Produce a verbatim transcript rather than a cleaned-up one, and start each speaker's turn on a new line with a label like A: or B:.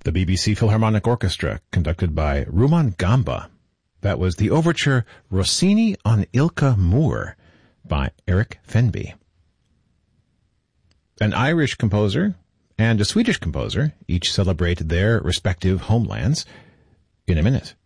A: The B B C Philharmonic Orchestra, conducted by Rumaan Gamba. That was the overture Rossini on Ilka Moor by Eric Fenby. An Irish composer and a Swedish composer each celebrate their respective homelands in a minute.